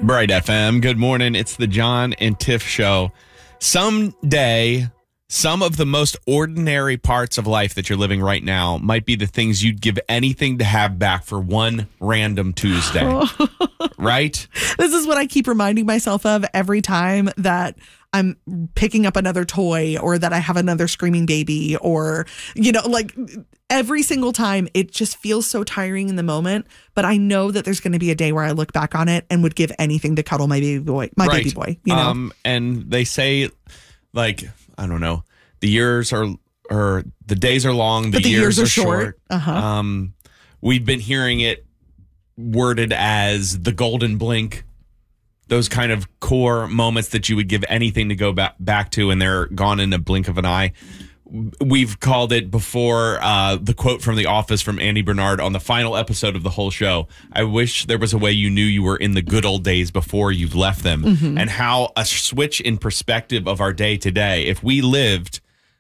Bright FM. Good morning. It's the John and Tiff Show. Someday, some of the most ordinary parts of life that you're living right now might be the things you'd give anything to have back for one random Tuesday. Right? This is what I keep reminding myself of every time that I'm picking up another toy or that I have another screaming baby or, like every single time. It just feels so tiring in the moment. But I know that there's going to be a day where I look back on it and would give anything to cuddle my baby boy, baby boy. And they say, like, I don't know, the years are, or the days are long, the years are short. We've been hearing it worded as the golden blink. Those kind of core moments that you would give anything to go back to, and they're gone in a blink of an eye. We've called it before the quote from The Office from Andy Bernard on the final episode of the whole show. I wish there was a way you knew you were in the good old days before you've left them. And how a switch in perspective of our day today, if we lived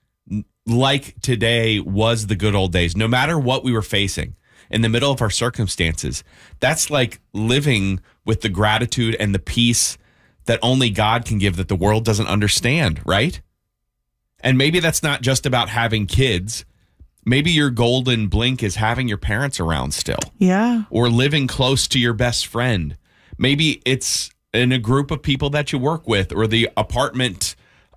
like today was the good old days, no matter what we were facing in the middle of our circumstances, that's like living with the gratitude and the peace that only God can give, that the world doesn't understand, right? And maybe that's not just about having kids. Maybe your golden blink is having your parents around still. Yeah. Or living close to your best friend. Maybe it's in a group of people that you work with, or the apartment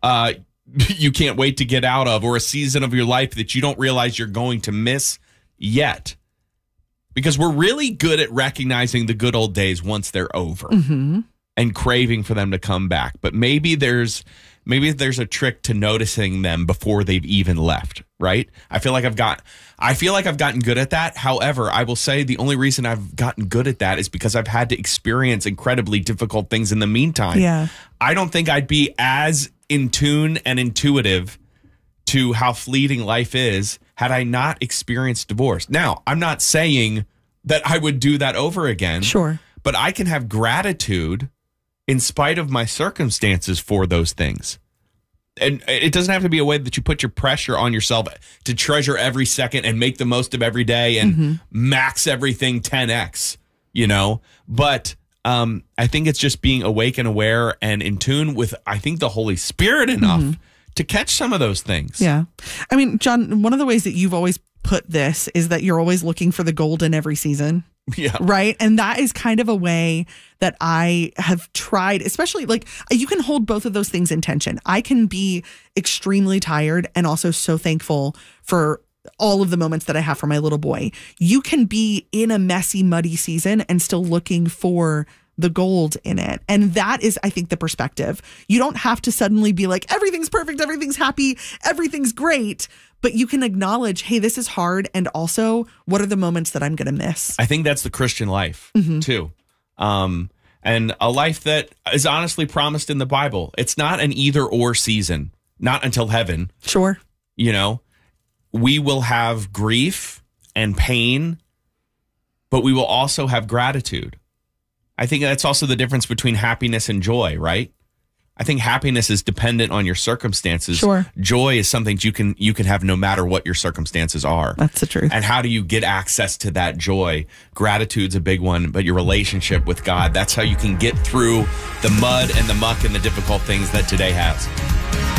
you can't wait to get out of, or a season of your life that you don't realize you're going to miss yet. Because we're really good at recognizing the good old days once they're over and craving for them to come back. But maybe there's a trick to noticing them before they've even left, right? I feel like I've gotten good at that. However, I will say the only reason I've gotten good at that is because I've had to experience incredibly difficult things in the meantime. Yeah. I don't think I'd be as in tune and intuitive to how fleeting life is had I not experienced divorce. Now, I'm not saying that I would do that over again. Sure. But I can have gratitude in spite of my circumstances for those things. And it doesn't have to be a way that you put your pressure on yourself to treasure every second and make the most of every day and max everything 10x, But I think it's just being awake and aware and in tune with, I think, the Holy Spirit enough to catch some of those things. Yeah. I mean, John, one of the ways that you've always put this is that you're always looking for the gold in every season. Yeah. Right. And that is kind of a way that I have tried, especially like you can hold both of those things in tension. I can be extremely tired and also so thankful for all of the moments that I have for my little boy. You can be in a messy, muddy season and still looking for the gold in it. And that is, I think, the perspective. You don't have to suddenly be like, everything's perfect, everything's happy, everything's great. But you can acknowledge, hey, this is hard. And also, what are the moments that I'm going to miss? I think that's the Christian life, too. And a life that is honestly promised in the Bible. It's not an either or season, not until heaven. Sure. We will have grief and pain, but we will also have gratitude. I think that's also the difference between happiness and joy, right? I think happiness is dependent on your circumstances. Sure. Joy is something you can have no matter what your circumstances are. That's the truth. And how do you get access to that joy? Gratitude's a big one, but your relationship with God, that's how you can get through the mud and the muck and the difficult things that today has.